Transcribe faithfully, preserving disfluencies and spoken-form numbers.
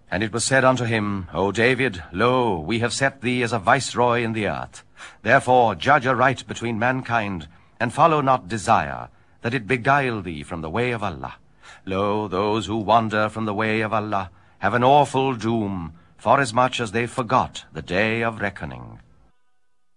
And it was said unto him, O David, lo, we have set thee as a viceroy in the earth. Therefore judge aright between mankind, and follow not desire, that it beguile thee from the way of Allah. Lo, those who wander from the way of Allah have an awful doom, forasmuch as they forgot the day of reckoning.